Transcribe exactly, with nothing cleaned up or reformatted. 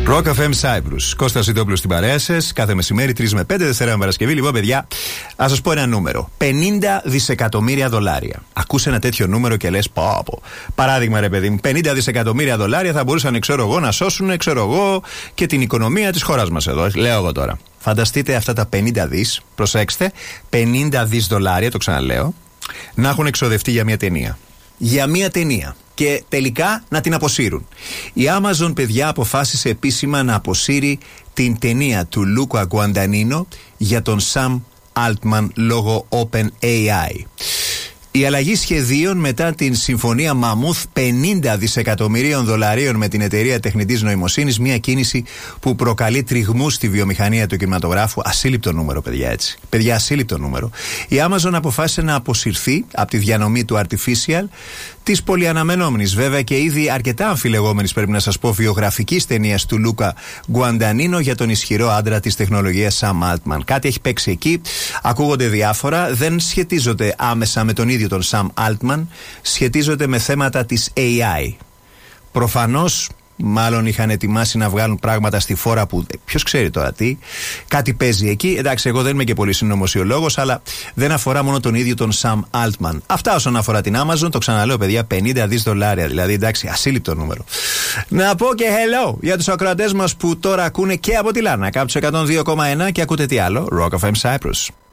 Rock εφ εμ Cyprus. Κώστας Σιτόπουλος στην παρέα σας. Κάθε μεσημέρι, τρεις με πέντε, Δευτέρα με Παρασκευή. Λοιπόν, παιδιά, ας σας πω ένα νούμερο. πενήντα δισεκατομμύρια δολάρια. Ακούς ένα τέτοιο νούμερο και λες, πω, πω. Παράδειγμα, ρε παιδί μου, πενήντα δισεκατομμύρια δολάρια θα μπορούσαν, ξέρω εγώ, να σώσουν, ξέρω εγώ, και την οικονομία της χώρας μας εδώ. Λέω εγώ τώρα. Φανταστείτε αυτά τα πενήντα δις, προσέξτε, πενήντα δις δολάρια, το ξαναλέω, να έχουν εξοδευτεί για μια ταινία. Για μια ταινία. Και τελικά να την αποσύρουν. Η Amazon, παιδιά, αποφάσισε επίσημα να αποσύρει την ταινία του Λούκα Γκουαντανίνο για τον Sam Altman λόγω OpenAI. Η αλλαγή σχεδίων μετά την συμφωνία μαμούθ πενήντα δισεκατομμυρίων δολαρίων με την εταιρεία τεχνητής νοημοσύνης, μια κίνηση που προκαλεί τριγμούς στη βιομηχανία του κινηματογράφου. Ασύλληπτο νούμερο, παιδιά, έτσι. Παιδιά, ασύλληπτο νούμερο. Η Amazon αποφάσισε να αποσυρθεί από τη διανομή του Artificial, της πολυαναμενόμενης βέβαια και ήδη αρκετά αμφιλεγόμενης, πρέπει να σας πω, βιογραφικής ταινίας του Λούκα Γκουαντανίνο για τον ισχυρό άντρα της τεχνολογίας Sam Altman. Κάτι έχει παίξει εκεί, ακούγονται διάφορα, δεν σχετίζονται άμεσα με τον ίδιο τον Sam Altman, σχετίζονται με θέματα της έι άι. Προφανώς, μάλλον είχαν ετοιμάσει να βγάλουν πράγματα στη φόρα που ποιος ξέρει τώρα τι. Κάτι παίζει εκεί. Εντάξει, εγώ δεν είμαι και πολύ συνωμοσιολόγος, αλλά δεν αφορά μόνο τον ίδιο τον Sam Altman. Αυτά όσον αφορά την Amazon. Το ξαναλέω, παιδιά, πενήντα δις δολάρια. Δηλαδή, εντάξει, ασύλληπτο νούμερο. Να πω και hello για τους ακροατές μας που τώρα ακούνε και από τη Λάρνακα, από τους εκατόν δύο κόμμα ένα, και ακούτε τι άλλο. Rock εφ εμ Cyprus.